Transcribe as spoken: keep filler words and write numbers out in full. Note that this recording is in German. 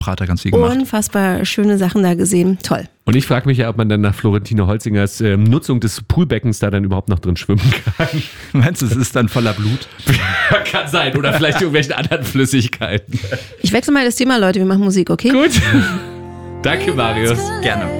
Prater ganz viel gemacht. Unfassbar schöne Sachen da gesehen. Toll. Und ich frage mich ja, ob man dann nach Florentine Holzingers äh, Nutzung des Poolbeckens da dann überhaupt noch drin schwimmen kann. Meinst du, es ist dann voller Blut? Kann sein. Oder vielleicht irgendwelchen anderen Flüssigkeiten. Ich wechsle mal das Thema, Leute. Wir machen Musik, okay? Gut. Danke, Marius. Gerne.